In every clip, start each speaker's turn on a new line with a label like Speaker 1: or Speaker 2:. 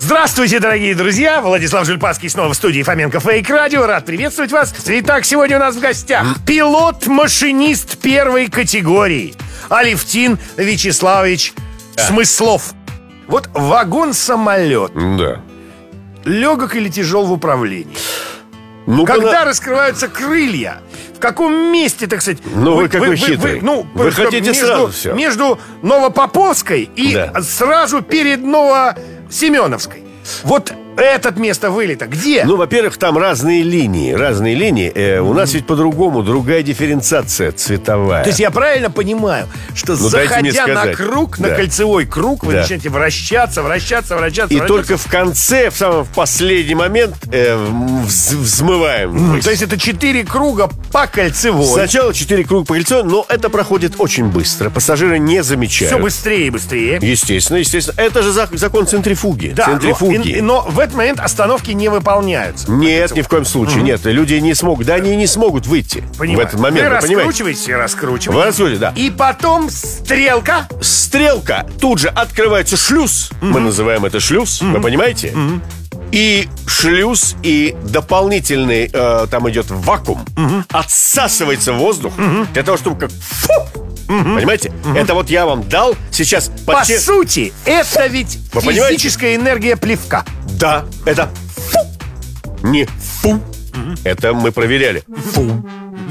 Speaker 1: Здравствуйте, дорогие друзья! Владислав Жульпанский снова в студии Фоменко Фейк Радио. Рад приветствовать вас. Итак, сегодня у нас в гостях пилот-машинист первой категории Алевтин Вячеславович Смыслов. Вот вагон-самолет.
Speaker 2: Да.
Speaker 1: Легок или тяжел в управлении?
Speaker 2: Ну-ка
Speaker 1: Когда раскрываются крылья? В каком месте, так сказать?
Speaker 2: Ну, вы какой хитрый. Вы хотите сразу все.
Speaker 1: Между Новопоповской и сразу перед Новосеменовской. Вот это место вылета где?
Speaker 2: Ну, во-первых, там разные линии. У нас ведь по-другому, другая дифференциация цветовая.
Speaker 1: То есть я правильно понимаю, что заходя на круг, на кольцевой круг, вы начинаете вращаться.
Speaker 2: И только в конце, в самом последний момент взмываем.
Speaker 1: То есть это 4 круга по кольцевой.
Speaker 2: Сначала 4 круга по кольцевой, но это проходит очень быстро. Пассажиры не замечают.
Speaker 1: Все быстрее и быстрее.
Speaker 2: Естественно. Это же закон центрифуги.
Speaker 1: Да, но в этот момент остановки не выполняются.
Speaker 2: Нет, ни в коем случае. Нет, люди не смогут. Да, они не смогут выйти в этот момент.
Speaker 1: Вы раскручиваете.
Speaker 2: Да.
Speaker 1: И потом стрелка.
Speaker 2: Тут же открывается шлюз. Мы называем это шлюз. Вы понимаете? И шлюз, и дополнительный там идет вакуум. Отсасывается воздух для того, чтобы как... Понимаете? Это вот я вам дал сейчас...
Speaker 1: По сути, это ведь физическая энергия плевка.
Speaker 2: Да, это фу. Не фу. Это мы проверяли. Фу.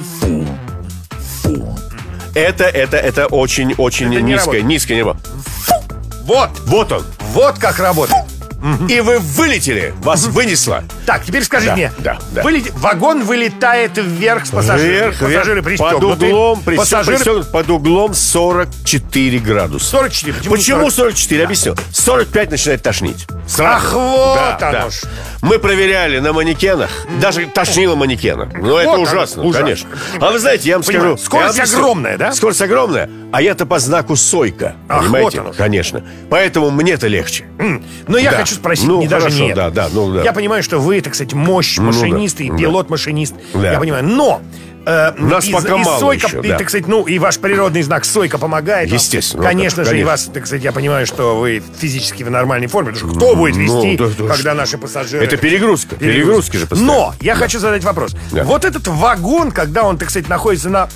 Speaker 2: Это очень низкое небо. Вот он.
Speaker 1: Вот как работает.
Speaker 2: И вы вылетели, вас вынесло.
Speaker 1: Так, теперь скажите мне,
Speaker 2: да.
Speaker 1: Вагон вылетает вверх с пассажирами. Пассажиры пристегнуты.
Speaker 2: Под углом 44 градуса.
Speaker 1: 44.
Speaker 2: Почему 44? Объясню. 45 начинает тошнить.
Speaker 1: Ах, вот оно что.
Speaker 2: Мы проверяли на манекенах. Даже тошнило манекена. Но это ужасно, конечно. А вы знаете, я вам скажу.
Speaker 1: Скорость огромная, да?
Speaker 2: Скорость огромная. А я-то по знаку Сойка. Понимаете?
Speaker 1: Вот
Speaker 2: конечно. Поэтому мне-то легче.
Speaker 1: Но я хочу спросить, даже нет.
Speaker 2: Да.
Speaker 1: Я понимаю, что вы, так сказать, машинист и пилот-машинист. Я понимаю, но...
Speaker 2: Нас пока мало
Speaker 1: Сойка,
Speaker 2: еще,
Speaker 1: так сказать, и ваш природный знак Сойка помогает.
Speaker 2: Естественно.
Speaker 1: Конечно же, и вас, так сказать, я понимаю, что вы физически в нормальной форме. Потому что кто будет вести, когда наши пассажиры...
Speaker 2: Это перегрузка. Перегрузки же постоянно.
Speaker 1: Но я хочу задать вопрос. Вот этот вагон, когда он, так сказать, находится на...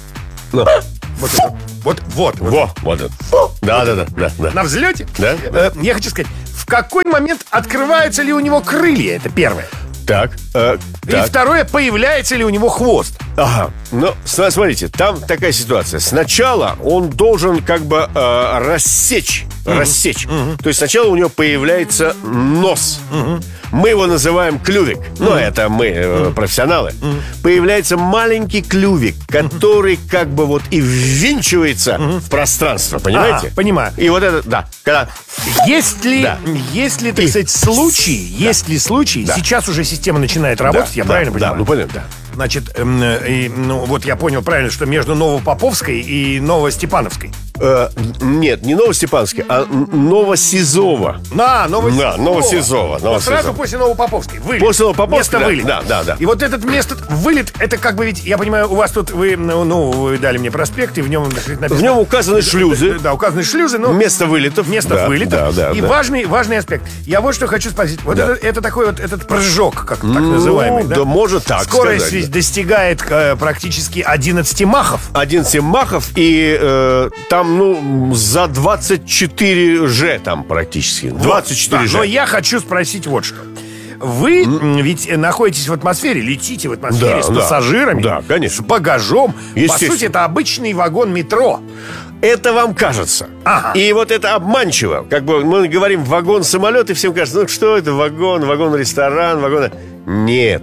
Speaker 1: Вот
Speaker 2: это. Да.
Speaker 1: На взлете?
Speaker 2: Да.
Speaker 1: Я хочу сказать, в какой момент открываются ли у него крылья? Это первое.
Speaker 2: Так.
Speaker 1: И второе, появляется ли у него хвост?
Speaker 2: Ага. Ну, смотрите, там такая ситуация. Сначала он должен как бы рассечь. То есть сначала у него появляется нос. Мы его называем клювик. Ну, это мы, профессионалы. Появляется маленький клювик, который как бы вот и ввинчивается в пространство. Понимаете?
Speaker 1: Понимаю.
Speaker 2: И вот это, да. Когда...
Speaker 1: Есть ли, так сказать, случаи, сейчас уже система начинает работать, я правильно понимаю?
Speaker 2: Да, ну понятно.
Speaker 1: Значит, вот я понял правильно, что между Новопоповской и Новостепановской.
Speaker 2: Нет, не Новостепановской, а Новосизова. Новосизова.
Speaker 1: Сразу после Новопоповской. Вылет.
Speaker 2: После Новопоповской,
Speaker 1: место вылета.
Speaker 2: Да.
Speaker 1: И вот этот вылет, это как бы ведь, я понимаю, у вас тут, вы дали мне проспект, и в нем написано...
Speaker 2: В нем указаны шлюзы.
Speaker 1: Да, указаны шлюзы, но...
Speaker 2: Место вылетов.
Speaker 1: Да. И важный аспект. Я вот что хочу спросить. Вот это такой вот этот прыжок, как так называемый, да?
Speaker 2: Да, может так
Speaker 1: Скорость
Speaker 2: сказать.
Speaker 1: ведь достигает практически 11 махов.
Speaker 2: 11 махов, и там, за 24 Ж там практически. 24 Ж.
Speaker 1: Но я хочу спросить вот что. Вы ведь находитесь в атмосфере, летите в атмосфере с пассажирами,
Speaker 2: конечно.
Speaker 1: с багажом. По сути, это обычный вагон метро.
Speaker 2: Это вам кажется. И вот это обманчиво. Как бы мы говорим вагон-самолет, и всем кажется, что это вагон-ресторан, вагон... Нет.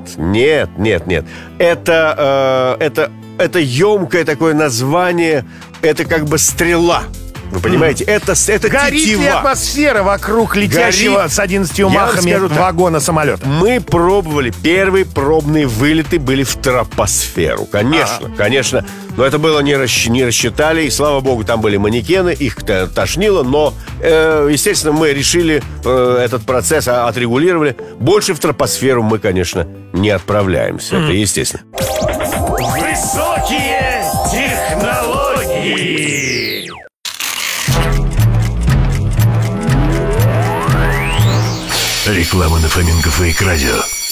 Speaker 2: Это емкое такое название. Это как бы стрела. Вы понимаете? Это
Speaker 1: горит
Speaker 2: тетива.
Speaker 1: ли атмосфера вокруг летящего с 11 махами вагона самолета?
Speaker 2: Мы пробовали. Первые пробные вылеты были в тропосферу. Конечно. Но это было не рассчитали. И, слава богу, там были манекены. Их тошнило. Но, естественно, мы решили этот процесс, отрегулировали. Больше в тропосферу мы, конечно, не отправляемся. Это естественно.
Speaker 1: Высокие технологии. Реклама на Фоменко Фейк Радио.